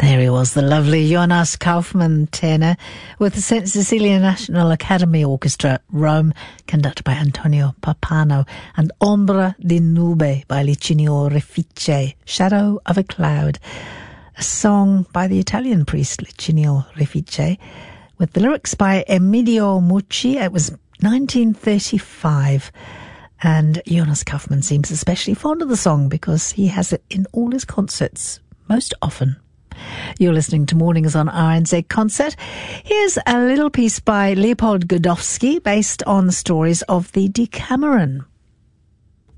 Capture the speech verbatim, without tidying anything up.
There he was, the lovely Jonas Kaufmann tenor with the Saint Cecilia National Academy Orchestra, Rome, conducted by Antonio Pappano, and Ombra di Nube by Licinio Refice, Shadow of a Cloud, a song by the Italian priest Licinio Refice, with the lyrics by Emilio Mucci. It was nineteen thirty-five, and Jonas Kaufmann seems especially fond of the song because he has it in all his concerts most often. You're listening to Mornings on R N Z Concert. Here's a little piece by Leopold Godowsky based on the stories of the Decameron.